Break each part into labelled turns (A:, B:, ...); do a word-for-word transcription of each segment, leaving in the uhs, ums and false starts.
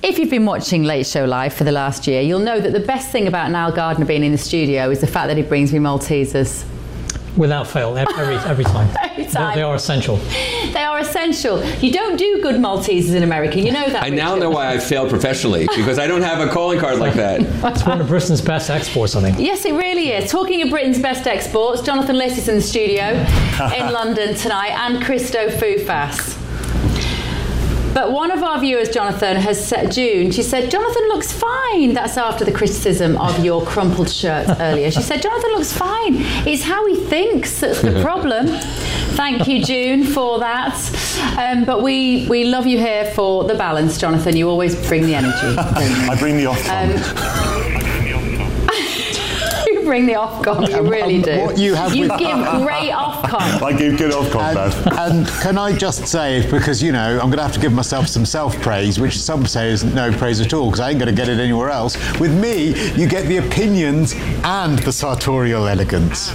A: If you've been watching Late Show Live for the last year, you'll know that the best thing about Niall Gardner being in the studio is the fact that he brings me Maltesers.
B: Without fail, every every time.
A: every time.
B: They, they are essential.
A: They are essential. You don't do good Maltesers in America. You know that.
C: I now know why I failed professionally, because I don't have a calling card like that.
B: It's one of Britain's best exports, I think.
A: Yes, it really is. Talking of Britain's best exports, Jonathan Liss is in the studio in London tonight, and Christo Foufas. But one of our viewers, Jonathan, has said, June, she said, Jonathan looks fine. That's after the criticism of your crumpled shirt earlier. She said, Jonathan looks fine. It's how he thinks that's the problem. Thank you, June, for that. Um, but we, we love you here for the balance, Jonathan. You always bring the energy.
D: I bring the off um,
A: You bring the Ofcom, you really
E: um,
A: do.
E: What you have
A: you
E: with
A: give great Ofcom.
D: I give good Ofcom, Bev.
E: And can I just say, because, you know, I'm going to have to give myself some self-praise, which some say is no praise at all, because I ain't going to get it anywhere else. With me, you get the opinions and the sartorial elegance.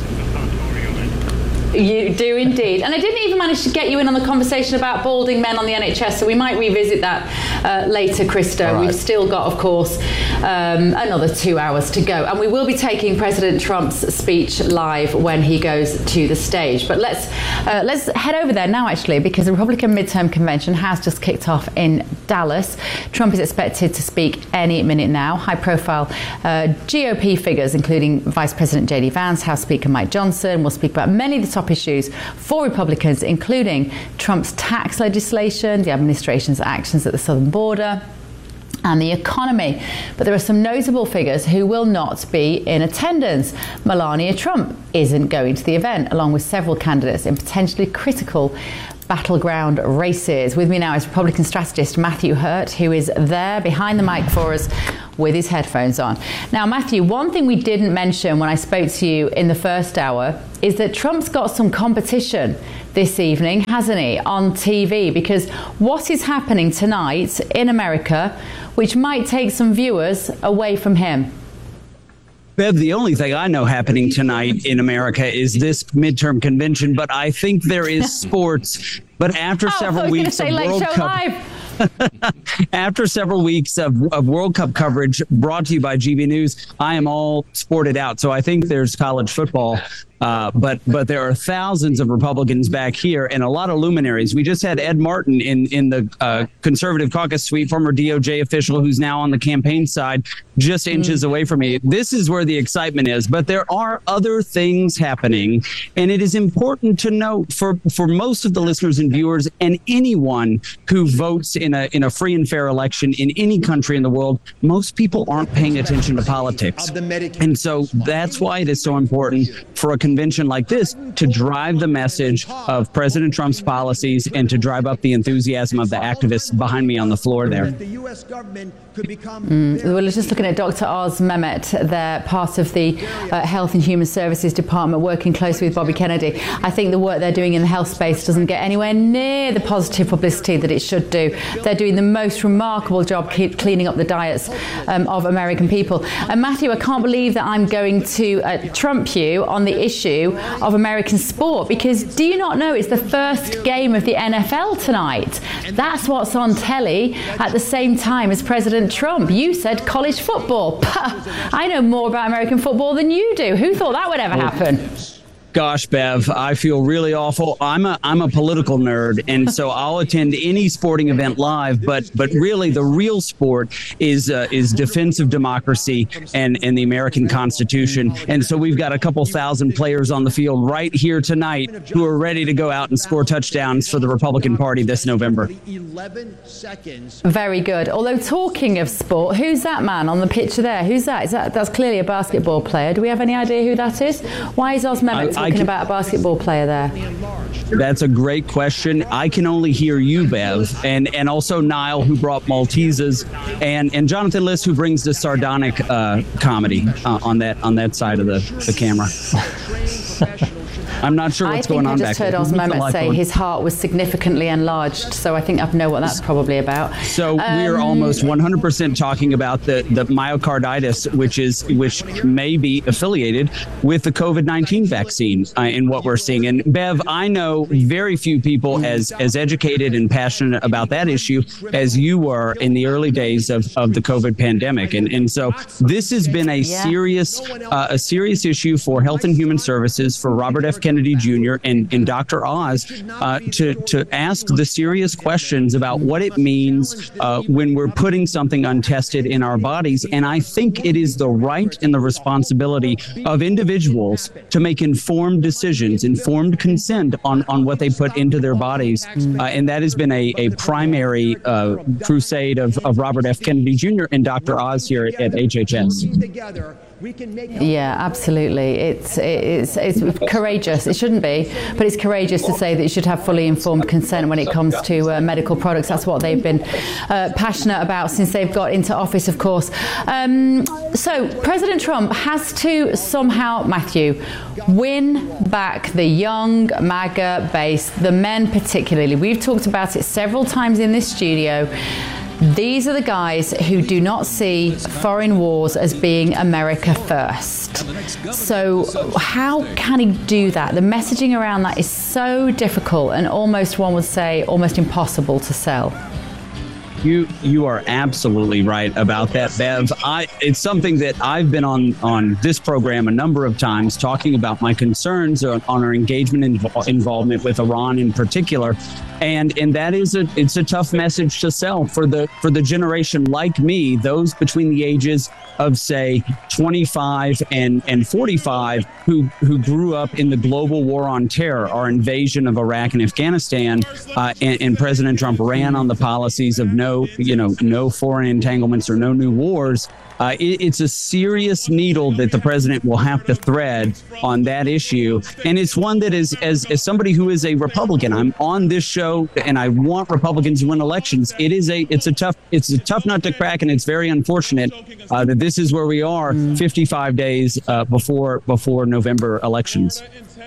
A: You do indeed. And I didn't even manage to get you in on the conversation about balding men on the N H S, so we might revisit that uh, later, Christo. Right. We've still got, of course, um, another two hours to go. And we will be taking President Trump's speech live when he goes to the stage. But let's, uh, let's head over there now, actually, because the Republican midterm convention has just kicked off in Dallas. Trump is expected to speak any minute now. High-profile uh, G O P figures, including Vice President J D Vance, House Speaker Mike Johnson, will speak about many of the top issues for Republicans, including Trump's tax legislation, the administration's actions at the southern border, and the economy. But there are some notable figures who will not be in attendance. Melania Trump isn't going to the event, along with several candidates in potentially critical battleground races. With me now is Republican strategist Matthew Hurt, who is there behind the mic for us with his headphones on. Now, Matthew, one thing we didn't mention when I spoke to you in the first hour is that Trump's got some competition this evening, hasn't he, on T V? Because what is happening tonight in America, which might take some viewers away from him?
F: Bev, the only thing I know happening tonight in America is this midterm convention, but I think there is sports. But after
A: oh,
F: several weeks of World Cup,
A: Live.
F: After several weeks of, of World Cup coverage brought to you by G B News, I am all sported out. So I think there's college football, uh, but but there are thousands of Republicans back here and a lot of luminaries. We just had Ed Martin in, in the uh, conservative caucus suite, former D O J official who's now on the campaign side, just inches mm. away from me. This is where the excitement is. But there are other things happening. And it is important to note for, for most of the listeners and viewers and anyone who votes in a in a free and fair election in any country in the world, most people aren't paying attention to politics. And so that's why it is so important for a convention like this to drive the message of President Trump's policies and to drive up the enthusiasm of the activists behind me on the floor there.
A: Mm. Well, just looking at Doctor Oz Mehmet, they're part of the uh, Health and Human Services Department, working closely with Bobby Kennedy. I think the work they're doing in the health space doesn't get anywhere near the positive publicity that it should do. They're doing the most remarkable job keep cleaning up the diets um, of American people. And Matthew, I can't believe that I'm going to uh, trump you on the issue of American sport, because do you not know it's the first game of the N F L tonight? That's what's on telly at the same time as President Trump. You said college football. Puh, I know more about American football than you do. Who thought that would ever happen?
F: Gosh, Bev, I feel really awful. I'm a I'm a political nerd, and so I'll attend any sporting event live. But but really, the real sport is uh, is defense of democracy and, and the American Constitution. And so we've got a couple thousand players on the field right here tonight who are ready to go out and score touchdowns for the Republican Party this November.
A: Very good. Although talking of sport, who's that man on the picture there? Who's that? Is that that's clearly a basketball player. Do we have any idea who that is? Why is Oz Mehmet talking can, about a basketball player there?
F: That's a great question. I can only hear you, Bev, and and also Niall, who brought Maltesers, and and Jonathan Liss, who brings the sardonic uh, comedy uh, on that on that side of the, the camera. I'm not sure what's going on back there.
A: I think I just heard Os Mehmet say his heart was significantly enlarged, so I think I know what that's probably about.
F: So
A: um,
F: we're almost one hundred percent talking about the, the myocarditis, which is which may be affiliated with the COVID nineteen vaccine uh, in what we're seeing. And Bev, I know very few people as as educated and passionate about that issue as you were in the early days of, of the COVID pandemic. And and so this has been a
A: Yeah.
F: serious uh, a serious issue for Health and Human Services, for Robert F. Kennedy Junior and, and Doctor Oz uh, to, to ask the serious questions about what it means uh, when we're putting something untested in our bodies. And I think it is the right and the responsibility of individuals to make informed decisions, informed consent on, on what they put into their bodies. Uh, and that has been a, a primary uh, crusade of, of Robert F. Kennedy Junior and Doctor Oz here at H H S.
A: Yeah, absolutely. It's, it's it's courageous. It shouldn't be, but it's courageous to say that you should have fully informed consent when it comes to uh, medical products. That's what they've been uh, passionate about since they've got into office, of course. Um, so President Trump has to somehow, Matthew, win back the young MAGA base, the men particularly. We've talked about it several times in this studio. These are the guys who do not see foreign wars as being America first. So how can he do that? The messaging around that is so difficult and almost, one would say, almost impossible to sell.
F: You you are absolutely right about that, Bev. I it's something that I've been on on this program a number of times, talking about my concerns on, on our engagement and inv- involvement with Iran in particular, and and that is a it's a tough message to sell for the for the generation like me, those between the ages of say twenty-five and and forty-five, who who grew up in the global war on terror, our invasion of Iraq and Afghanistan, uh, and, and President Trump ran on the policies of no. No, you know, no foreign entanglements or no new wars. Uh, it, it's a serious needle that the president will have to thread on that issue. And it's one that is, as, as somebody who is a Republican, I'm on this show and I want Republicans to win elections. It is a, it's a tough, it's a tough nut to crack, and it's very unfortunate uh, that this is where we are fifty-five days uh, before before November elections.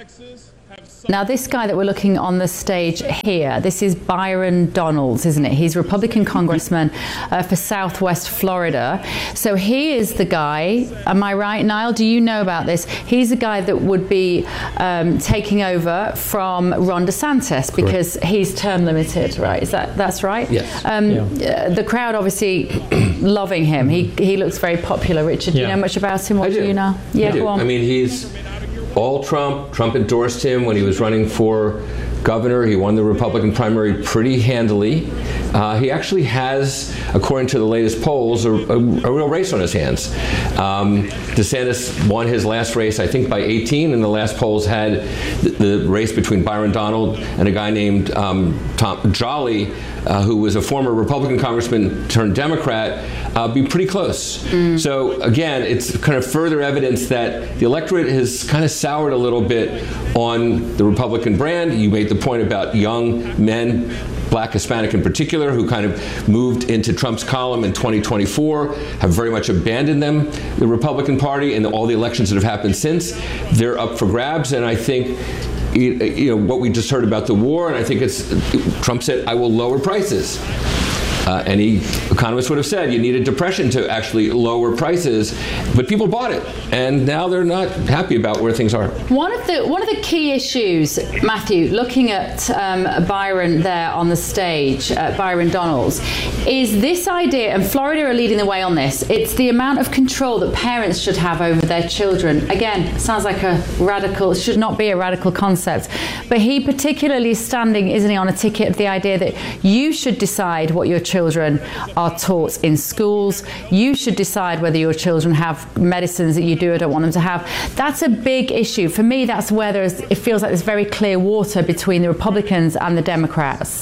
A: Now, this guy that we're looking on the stage here, this is Byron Donalds, isn't it? He's Republican congressman uh, for Southwest Florida. So he is the guy, am I right, Niall? Do you know about this? He's the guy that would be um, taking over from Ron DeSantis because Correct. He's term limited, right? Is that that's right?
C: Yes.
A: Um,
B: yeah.
A: uh, the crowd obviously loving him. He he looks very popular. Richard, do
B: yeah.
A: you know much about him? What
C: I do.
A: do you know? Yeah,
C: I do.
A: go on.
C: I mean, he's all Trump. Trump endorsed him when he was running for governor. He won the Republican primary pretty handily. Uh, he actually has, according to the latest polls, a, a, a real race on his hands. Um, DeSantis won his last race, I think, by eighteen, and the last polls had the, the race between Byron Donald and a guy named um, Tom Jolly, uh, who was a former Republican congressman turned Democrat, uh, be pretty close. Mm. So again, it's kind of further evidence that the electorate has kind of soured a little bit on the Republican brand. You made the point about young men, Black, Hispanic in particular, who kind of moved into Trump's column in twenty twenty-four, have very much abandoned them, the Republican Party, and all the elections that have happened since. They're up for grabs, and I think you know what we just heard about the war, and I think it's Trump said, I will lower prices. Uh, any economist would have said you need a depression to actually lower prices, but people bought it, and now they're not happy about where things are.
A: One of the one of the key issues, Matthew, looking at um, Byron there on the stage, uh, Byron Donalds, is this idea, and Florida are leading the way on this. It's the amount of control that parents should have over their children. Again, sounds like a radical, should not be a radical concept, but he particularly is standing, isn't he, on a ticket of the idea that you should decide what your children are taught in schools. You should decide whether your children have medicines that you do or don't want them to have. That's a big issue. For me, that's where there's, it feels like there's very clear water between the Republicans and the Democrats.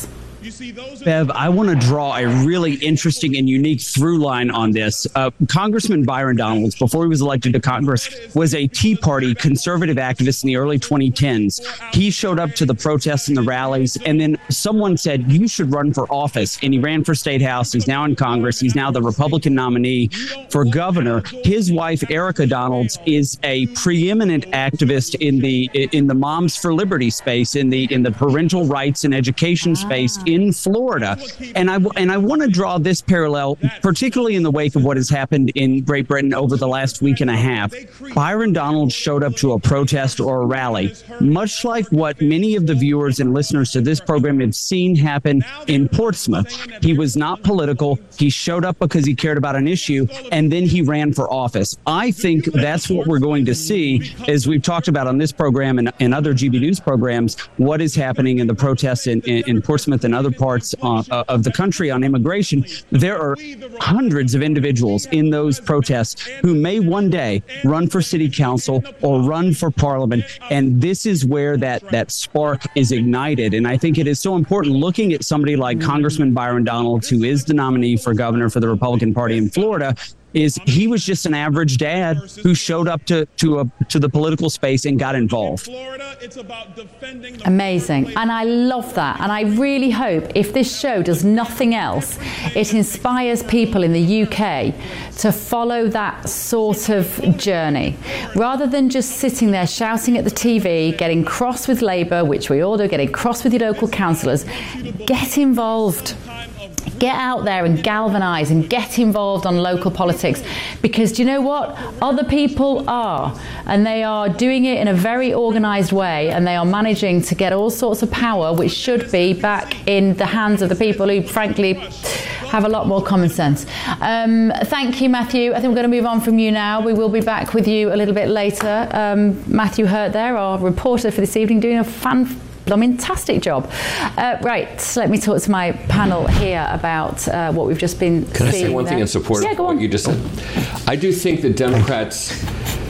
F: Bev, I want to draw a really interesting and unique through line on this. Uh, Congressman Byron Donalds, before he was elected to Congress, was a Tea Party conservative activist in the early twenty tens. He showed up to the protests and the rallies, and then someone said, you should run for office. And he ran for State House. He's now in Congress. He's now the Republican nominee for governor. His wife, Erica Donalds, is a preeminent activist in the in the Moms for Liberty space, in the in the parental rights and education space in Florida. And I and I want to draw this parallel, particularly in the wake of what has happened in Great Britain over the last week and a half. Byron Donalds showed up to a protest or a rally, much like what many of the viewers and listeners to this program have seen happen in Portsmouth. He was not political. He showed up because he cared about an issue, and then he ran for office. I think that's what we're going to see, as we've talked about on this program and, and other G B News programs, what is happening in the protests in, in, in Portsmouth and other parts uh, of the country on immigration. There are hundreds of individuals in those protests who may one day run for city council or run for parliament, and this is where that, that spark is ignited. And I think it is so important, looking at somebody like Congressman Byron Donalds, who is the nominee for governor for the Republican Party in Florida, is he was just an average dad who showed up to to a to the political space and got involved.
A: Amazing. And I love that. And I really hope, if this show does nothing else, it inspires people in the U K to follow that sort of journey, rather than just sitting there shouting at the T V, getting cross with Labour, which we all do, getting cross with your local councillors. Get involved. Get out there and galvanise and get involved on local politics, because do you know what? Other people are, and they are doing it in a very organised way, and they are managing to get all sorts of power which should be back in the hands of the people who frankly have a lot more common sense. Um, thank you, Matthew. I think we're going to move on from you now. We will be back with you a little bit later. Um, Matthew Hurt there, our reporter for this evening, doing a fan fantastic job. Uh, right, let me talk to my panel here about uh, what we've just been
C: Can
A: seeing
C: I say one
A: there.
C: thing in support
A: yeah,
C: of
A: go
C: what
A: on.
C: you just said? I do think that Democrats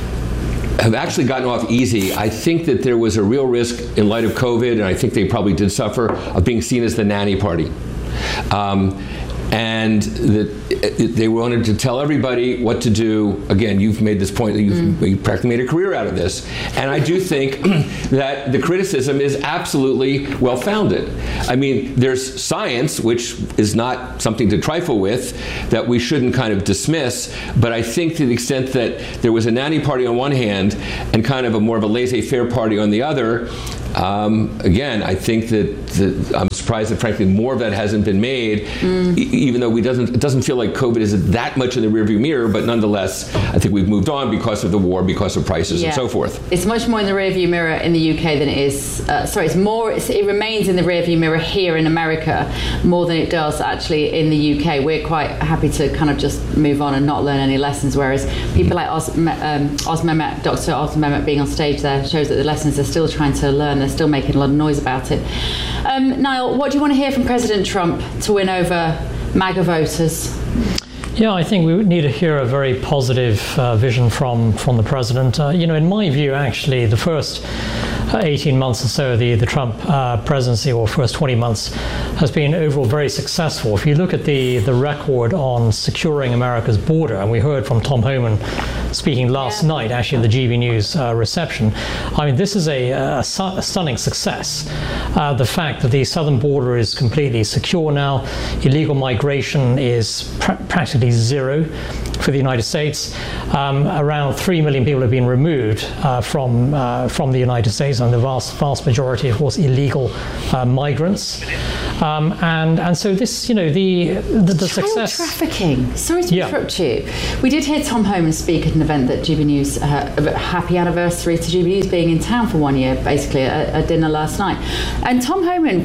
C: have actually gotten off easy. I think that there was a real risk in light of COVID, and I think they probably did suffer, of being seen as the nanny party. Um, and that they wanted to tell everybody what to do. Again, you've made this point that you've, mm. you've practically made a career out of this. And I do think that the criticism is absolutely well-founded. I mean, there's science, which is not something to trifle with, that we shouldn't kind of dismiss. But I think to the extent that there was a nanny party on one hand and kind of a more of a laissez-faire party on the other, um, again, I think that, that I'm surprised that, frankly, more of that hasn't been made, mm. e- even though we doesn't, it doesn't feel like COVID is that much in the rearview mirror, but nonetheless, I think we've moved on because of the war, because of prices, yeah. and so forth.
A: It's much more in the rearview mirror in the U K than it is, uh, sorry, it's more, it's, it remains in the rearview mirror here in America more than it does actually in the U K. We're quite happy to kind of just move on and not learn any lessons, whereas people like Oz, um, Oz Mehmet, Doctor Oz Mehmet being on stage there shows that the lessons they're still trying to learn, they're still making a lot of noise about it. Um, Niall, what do you want to hear from President Trump to win over MAGA voters?
B: Yeah, I think we need to hear a very positive uh, vision from, from the president. Uh, you know, in my view, actually, the first eighteen months or so of the, the Trump uh, presidency, or first twenty months, has been overall very successful. If you look at the, the record on securing America's border, and we heard from Tom Homan speaking last yeah. night, actually, at the G B News uh, reception, I mean, this is a, a, a stunning success. Uh, the fact that the southern border is completely secure now, illegal migration is pr- practically zero for the United States. Um, around three million people have been removed uh, from uh, from the United States, and the vast vast majority, of course, illegal uh, migrants. Um, and and so this, you know, the the, the
A: Child
B: success.
A: trafficking. Sorry to
B: yeah.
A: interrupt you. We did hear Tom Homan speak at an event that G B News, uh, happy anniversary to G B News being in town for one year, basically at a dinner last night. And Tom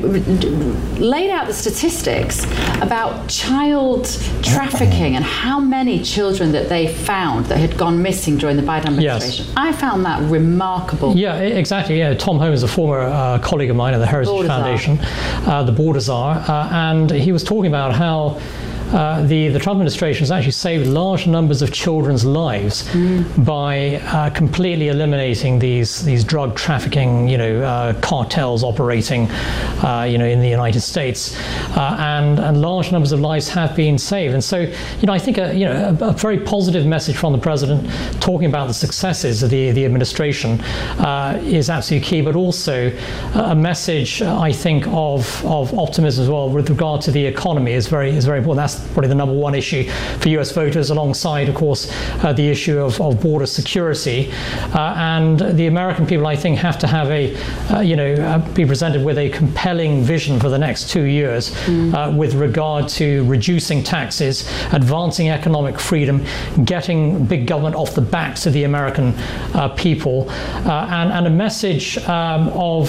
A: Homan laid out the statistics about child trafficking and how many children that they found that had gone missing during the Biden administration. Yes. I found that remarkable.
B: Yeah, exactly. Yeah, Tom Homan is a former uh, colleague of mine at the Heritage
A: Borders
B: Foundation. Uh, the Borders are, uh, and he was talking about how uh, the, the Trump administration has actually saved large numbers of children's lives mm. by uh, completely eliminating these these drug trafficking, you know, uh, cartels operating, uh, you know, in the United States, uh, and and large numbers of lives have been saved. And so, you know, I think a, you know a, a very positive message from the president, talking about the successes of the the administration, uh, is absolutely key. But also a message, I think, of of optimism as well with regard to the economy is very is very important. That's probably the number one issue for U S voters, alongside, of course, uh, the issue of, of border security. Uh, and the American people, I think, have to have a, uh, you know, uh, be presented with a compelling vision for the next two years mm. uh, with regard to reducing taxes, advancing economic freedom, getting big government off the backs of the American uh, people, uh, and, and a message um, of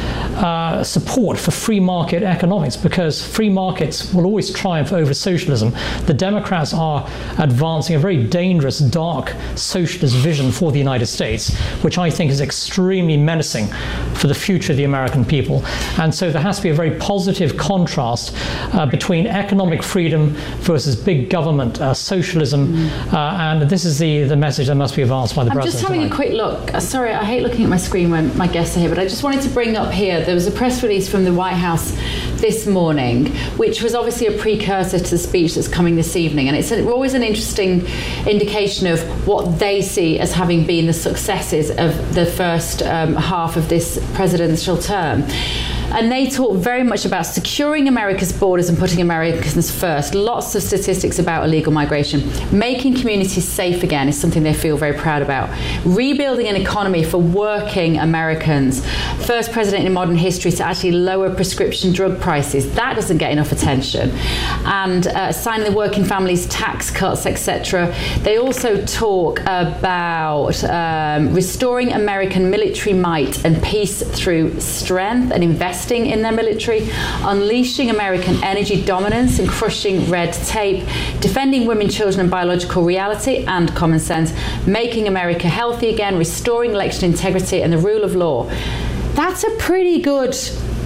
B: uh, support for free market economics, because free markets will always triumph over socialism. The Democrats are advancing a very dangerous, dark socialist vision for the United States, which I think is extremely menacing for the future of the American people. And so there has to be a very positive contrast uh, between economic freedom versus big government uh, socialism. Mm. Uh, and this is the, the message that must be advanced by the
A: I'm
B: president.
A: I'm just having
B: tonight.
A: a quick look. Uh, sorry, I hate looking at my screen when my guests are here, but I just wanted to bring up here, there was a press release from the White House this morning, which was obviously a precursor to the speech that's coming this evening. And it's always an interesting indication of what they see as having been the successes of the first um, half of this presidential term. And they talk very much about securing America's borders and putting Americans first. Lots of statistics about illegal migration. Making communities safe again is something they feel very proud about. Rebuilding an economy for working Americans. First president in modern history to actually lower prescription drug prices. That doesn't get enough attention. And uh, signing the working families tax cuts, et cetera. They also talk about um, restoring American military might and peace through strength and investment in their military, unleashing American energy dominance and crushing red tape, defending women, children and biological reality and common sense, making America healthy again, restoring election integrity and the rule of law. That's a pretty good,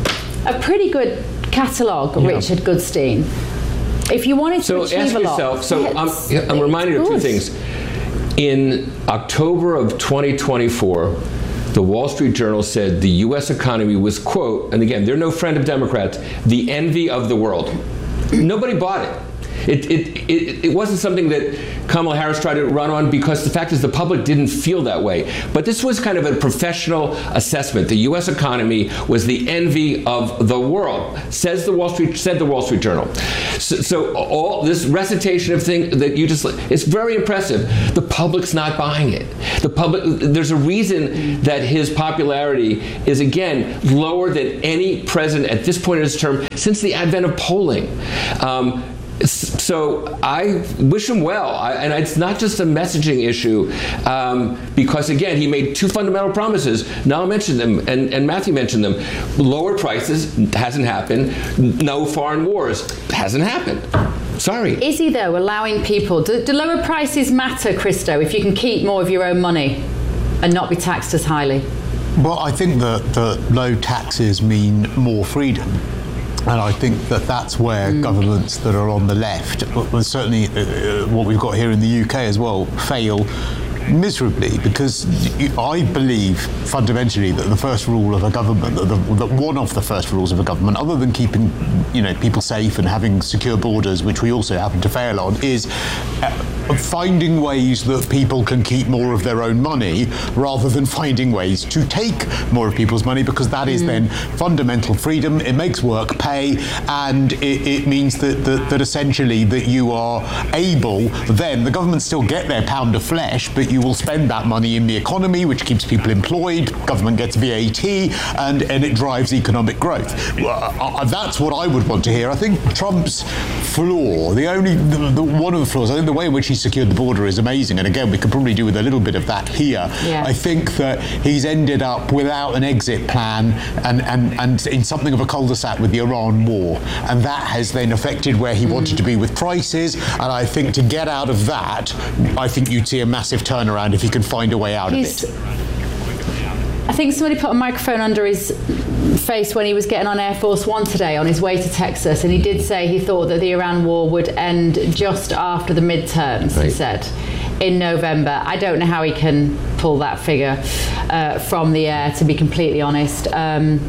A: a pretty good catalogue, yeah. Richard Goodstein. If you wanted to
C: so
A: achieve
C: ask
A: a
C: yourself,
A: lot,
C: so I'm, I'm reminded of two things. In October of twenty twenty-four, the Wall Street Journal said the U S economy was, quote, and again, they're no friend of Democrats, the envy of the world. Nobody bought it. It, it, it, it wasn't something that Kamala Harris tried to run on, because the fact is the public didn't feel that way. But this was kind of a professional assessment. The U S economy was the envy of the world, says the Wall Street, said the Wall Street Journal. So, so all this recitation of things that you just, it's very impressive. The public's not buying it. The public, there's a reason that his popularity is, again, lower than any president at this point in his term since the advent of polling. Um, So I wish him well, I, and it's not just a messaging issue, um, because again, he made two fundamental promises. Now I mentioned them, and, and Matthew mentioned them. Lower prices, hasn't happened. No foreign wars, hasn't happened. Sorry.
A: Is he, though, allowing people, do, do lower prices matter, Christo, if you can keep more of your own money and not be taxed as highly?
E: Well, I think that, that low taxes mean more freedom. And I think that that's where mm. governments that are on the left, and certainly uh, what we've got here in the U K as well, fail miserably, because I believe fundamentally that the first rule of a government, that, the, that one of the first rules of a government, other than keeping, you know, people safe and having secure borders, which we also happen to fail on, is uh, finding ways that people can keep more of their own money rather than finding ways to take more of people's money, because that is mm. then fundamental freedom. It makes work pay, and it, it means that, that, that essentially that you are able, then the government still get their pound of flesh, but you will spend that money in the economy, which keeps people employed, government gets V A T, and, and it drives economic growth. Uh, that's what I would want to hear. I think Trump's flaw, the only, the, the, one of the flaws, I think the way in which he secured the border is amazing, and again, we could probably do with a little bit of that here. Yeah. I think that he's ended up without an exit plan and, and, and in something of a cul-de-sac with the Iran war, and that has then affected where he mm. wanted to be with prices, and I think to get out of that, I think you'd see a massive turnaround if he can find a way out he's, of it.
A: I think somebody put a microphone under his face when he was getting on Air Force One today on his way to Texas, and he did say he thought that the Iran war would end just after the midterms, right. He said, in November. I don't know how he can pull that figure uh, from the air, to be completely honest. Um,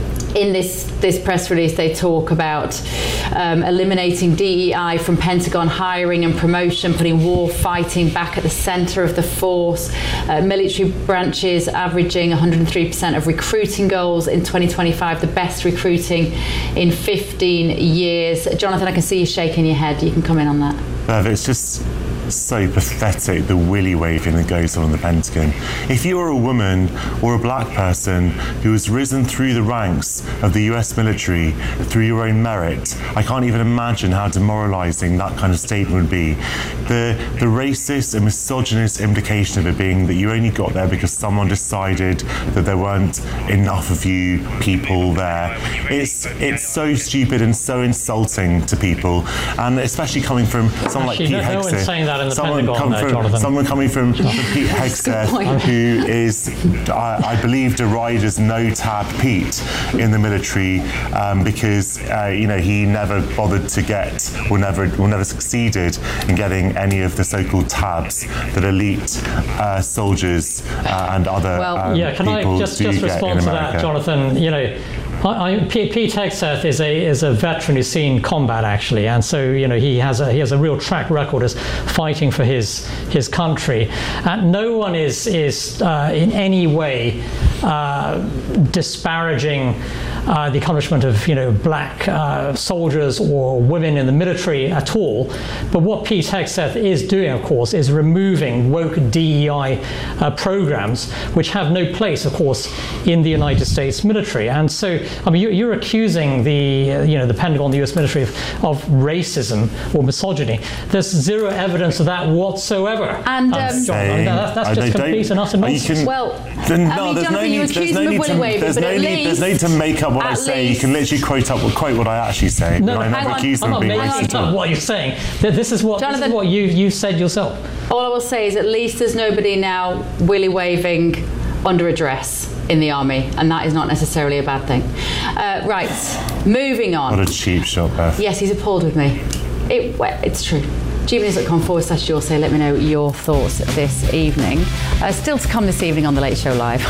A: In this, this press release, they talk about um, eliminating D E I from Pentagon hiring and promotion, putting war fighting back at the centre of the force, uh, military branches averaging one hundred three percent of recruiting goals in twenty twenty-five, the best recruiting in fifteen years. Jonathan, I can see you shaking your head. You can come in on that.
D: Bev, it's just so pathetic, the willy waving that goes on in the Pentagon. If you are a woman or a black person who has risen through the ranks of the U S military through your own merit, I can't even imagine how demoralising that kind of statement would be. The, the racist and misogynist implication of it being that you only got there because someone decided that there weren't enough of you people there. It's, it's so stupid and so insulting to people, and especially coming from someone like Pete
B: no, no one's saying that in the
D: someone,
B: Pentagon,
D: come
B: there,
D: from,
B: Jonathan.
D: someone coming from, from Pete Hegseth, who is, I, I believe, derided as no-tab Pete in the military um, because uh, you know he never bothered to get, or never, or never succeeded in getting any of the so-called tabs that elite uh, soldiers uh, and other
A: well,
D: um,
B: yeah, can
D: people
B: I just,
D: do
B: just
D: get
B: respond
D: in
B: to
D: America.
B: that, Jonathan? You know, I, I, Pete, Pete Hegseth is a is a veteran who's seen combat, actually, and so you know he has a he has a real track record as fighting for his his country, and no one is is uh, in any way uh, disparaging uh, the accomplishment of you know black uh, soldiers or women in the military at all. But what Pete Hegseth is doing, of course, is removing woke D E I uh, programs, which have no place, of course, in the United States military. And so, I mean, you're, you're accusing the uh, you know the Pentagon, the U S military, of, of racism or misogyny. There's zero evidence of that whatsoever.
A: And um,
B: um, John, I mean, that, that's just complete and utter nonsense.
A: Well,
D: Then, no,
A: I mean,
D: there's
A: Jonathan,
D: no
A: you
D: need,
A: accuse
D: there's no
A: them of
D: need
A: willy
D: to,
A: waving,
D: there's
A: but
D: no
A: at
D: need,
A: least,
D: there's no need to make up what I
A: at
D: say.
A: least-
D: You can literally quote up, quote what I actually say.
B: No,
D: but I
B: hang
D: never
B: on,
D: accuse
B: I'm
D: them of
B: not
D: being
B: making
D: racist.
B: up what you're saying. This is what,
A: Jonathan,
B: this is what you, you said yourself.
A: all I will say is at least there's nobody now willy waving under a dress in the army, and that is not necessarily a bad thing. Uh, right, moving on.
D: What a cheap shot, Beth.
A: Yes, he's appalled with me. It, well, it's true. g b news dot com forward slash your say. Let me know your thoughts this evening. Uh, still to come this evening on The Late Show Live.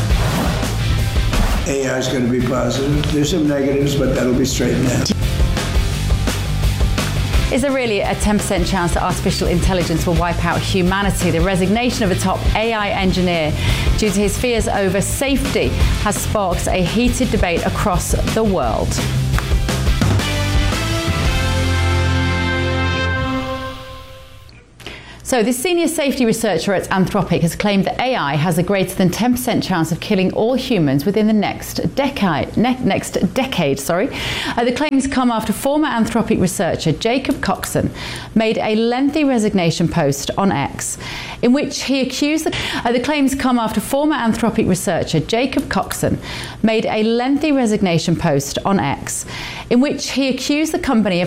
G: A I is going to be positive. There's some negatives, but that'll be straightened out.
A: Is there really a ten percent chance that artificial intelligence will wipe out humanity? The resignation of a top A I engineer due to his fears over safety has sparked a heated debate across the world. So, this senior safety researcher at Anthropic has claimed that A I has a greater than ten percent chance of killing all humans within the next decade. Ne- next decade, sorry. Uh, the claims come after former Anthropic researcher Jacob Coxon made a lengthy resignation post on X, in which he accused the, uh, the claims come after former Anthropic researcher Jacob Coxon made a lengthy resignation post on X, in which he accused the company of